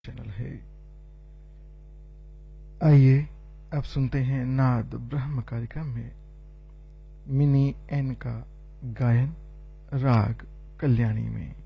Channel है। आइए अब सुनते हैं नाद ब्रह्म कार्यक्रम में मिनी एन का गायन राग कल्याणी में।